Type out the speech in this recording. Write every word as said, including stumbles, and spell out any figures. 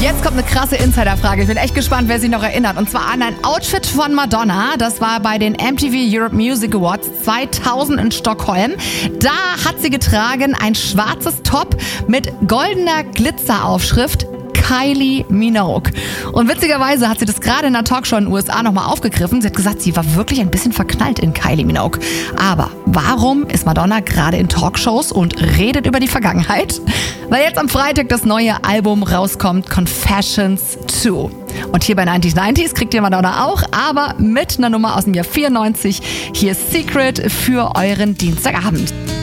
Jetzt kommt eine krasse Insiderfrage. Ich bin echt gespannt, wer sich noch erinnert. Und zwar an ein Outfit von Madonna. Das war bei den M T V Europe Music Awards zweitausend in Stockholm. Da hat sie getragen ein schwarzes Top mit goldener Glitzeraufschrift Kylie Minogue. Und witzigerweise hat sie das gerade in einer Talkshow in den U S A nochmal aufgegriffen. Sie hat gesagt, sie war wirklich ein bisschen verknallt in Kylie Minogue. Aber warum ist Madonna gerade in Talkshows und redet über die Vergangenheit? Weil jetzt am Freitag das neue Album rauskommt, Confessions zwei. Und hier bei neunzig neunzig kriegt ihr Madonna auch, aber mit einer Nummer aus dem Jahr vierundneunzig. Hier ist Secret für euren Dienstagabend.